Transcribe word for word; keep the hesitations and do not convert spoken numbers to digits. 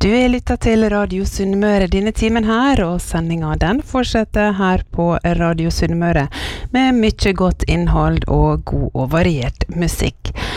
Du er lyttet til Radio Sunnmøre denne timen her, og sendingen den fortsetter her på Radio Sunnmøre med mye godt innhold og god og variert musikk.